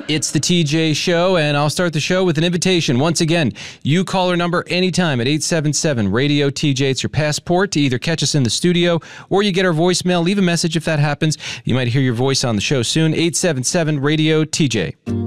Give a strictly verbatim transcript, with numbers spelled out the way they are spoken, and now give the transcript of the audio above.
It's the T J Show, and I'll start the show with an invitation. Once again, you call our number anytime at eight seven seven, radio T J. It's your passport to either catch us in the studio or you get our voicemail. Leave a message if that happens. You might hear your voice on the show soon. eight seven seven, radio T J.